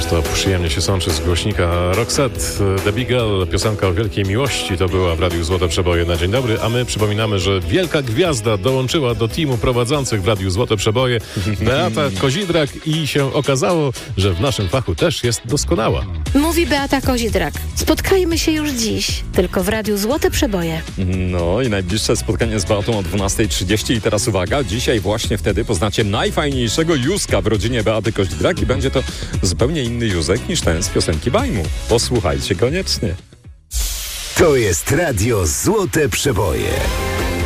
to przyjemnie się sączy z głośnika Roxette. The Big Girl, piosenka o wielkiej miłości, to była w Radiu Złote Przeboje na dzień dobry, a my przypominamy, że wielka gwiazda dołączyła do teamu prowadzących w Radiu Złote Przeboje, Beata Kozidrak, i się okazało, że w naszym fachu też jest doskonała. Mówi Beata Kozidrak. Spotkajmy się już dziś, tylko w Radiu Złote Przeboje. No i najbliższe spotkanie z Beatą o 12:30 i teraz uwaga, dzisiaj właśnie wtedy poznacie najfajniejszego Józka w rodzinie Beaty Kozidrak i będzie to zupełnie inny Józek niż ten z piosenki Bajmu. Posłuchajcie koniecznie. To jest Radio Złote Przeboje.